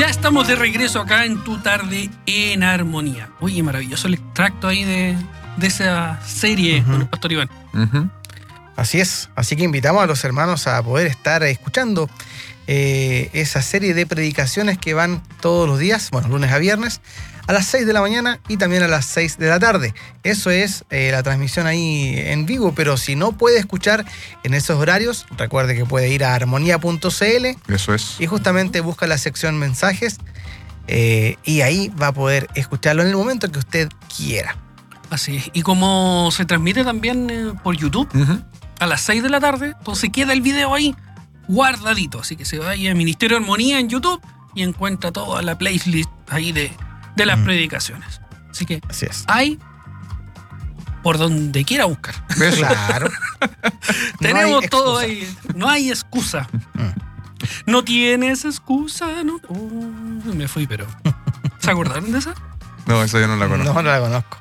Ya estamos de regreso acá en Tu Tarde en Armonía. Oye, maravilloso el extracto ahí de esa serie con el Pastor Iván. Así es, así que invitamos a los hermanos a poder estar escuchando esa serie de predicaciones que van todos los días, bueno, lunes a viernes, a las 6 de la mañana y también a las 6 de la tarde. Eso es la transmisión ahí en vivo, pero si no puede escuchar en esos horarios, recuerde que puede ir a armonía.cl. Eso es. Y justamente busca la sección mensajes y ahí va a poder escucharlo en el momento que usted quiera. Así es. Y como se transmite también por YouTube a las 6 de la tarde, entonces queda el video ahí guardadito. Así que se vaya a Ministerio de Armonía en YouTube y encuentra toda la playlist ahí de las predicaciones. Así que así es. Hay por donde quiera buscar. Claro. Tenemos todo ahí. No hay excusa. No tienes excusa. No. Me fui, pero... ¿Se acordaron de esa? No, esa yo no la conozco. No la conozco.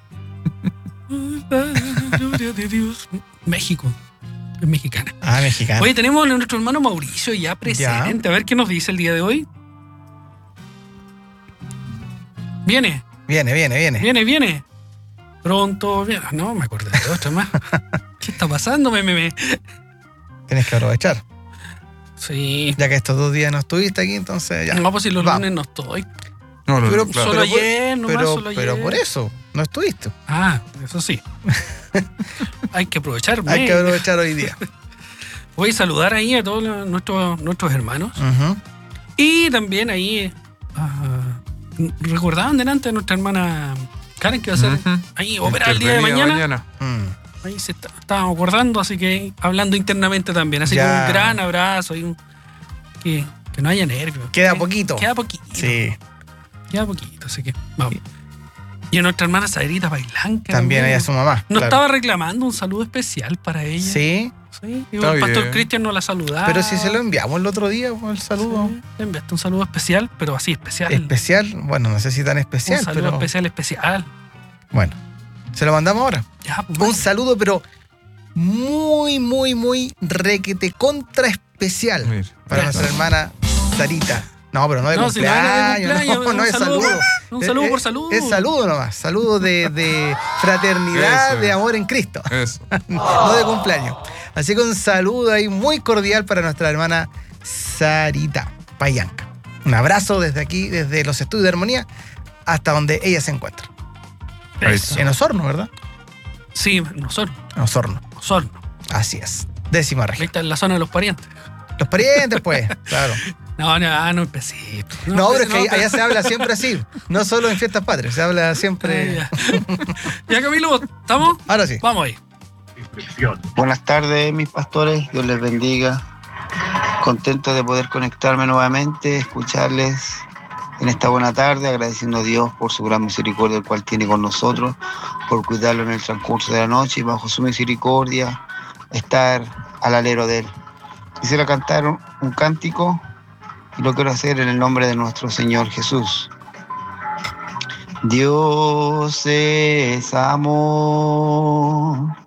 De Dios. México. Es mexicana. Ah, mexicana. Oye, tenemos a nuestro hermano Mauricio ya presente. A ver qué nos dice el día de hoy. Viene. Viene. Pronto viene. No, me acordé de otra más. ¿Qué está pasando? Tienes que aprovechar. Sí. Ya que estos 2 días no estuviste aquí, entonces ya. No, pues si los lunes no estoy. No, pero, claro. Solo ayer, nomás solo ayer. Pero por eso, no estuviste. Ah, eso sí. Hay que aprovechar. Hay que aprovechar hoy día. Voy a saludar ahí a todos nuestros hermanos. Y también ahí recordaban delante de nuestra hermana Karen que va a ser ahí operar el día de mañana. Ahí se estaban acordando, así que hablando internamente también. Así que un gran abrazo y que no haya nervios. Queda poquito. Sí. Queda poquito, así que vamos. Y a nuestra hermana Saerita Bailán. También ella, su mamá. Nos estaba reclamando un saludo especial para ella. Sí. Y el pastor Cristian nos la saludaba. Pero si se lo enviamos el otro día, el saludo. Sí, le enviaste un saludo especial, pero así especial. ¿Especial? Bueno, no sé si tan especial. Un saludo especial. Bueno, se lo mandamos ahora. Ya, pues, un saludo, pero muy, muy, muy requete contra especial para nuestra hermana Sarita. No, pero no de cumpleaños, no es saludo. Un saludo por salud. Es saludo nomás, saludo de fraternidad, de amor en Cristo. Eso. No de cumpleaños. Así que un saludo ahí muy cordial para nuestra hermana Sarita Payanca. Un abrazo desde aquí, desde los estudios de Armonía, hasta donde ella se encuentra. Eso. En Osorno, ¿verdad? Sí, en Osorno. Osorno. Así es. 10ª región. Ahí está en la zona de los parientes. Los parientes, pues, claro. No empecé. No, pero es que allá se habla siempre así. No solo en fiestas patrias, se habla siempre. Ya, Camilo, ¿estamos? Ahora sí. Vamos ahí. Buenas tardes, mis pastores. Dios les bendiga. Contento de poder conectarme nuevamente, escucharles en esta buena tarde, agradeciendo a Dios por su gran misericordia, el cual tiene con nosotros, por cuidarlo en el transcurso de la noche y bajo su misericordia estar al alero de Él. Quisiera cantar un cántico y lo quiero hacer en el nombre de nuestro Señor Jesús. Dios es amor